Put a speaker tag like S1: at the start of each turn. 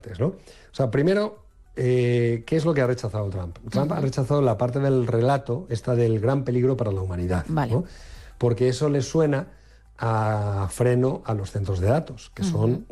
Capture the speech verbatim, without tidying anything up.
S1: ¿no? O sea, primero, eh, ¿qué es lo que ha rechazado Trump? Trump uh-huh. ha rechazado la parte del relato, esta del gran peligro para la humanidad,
S2: vale.
S1: ¿no? Porque eso le suena a freno a los centros de datos, que uh-huh. son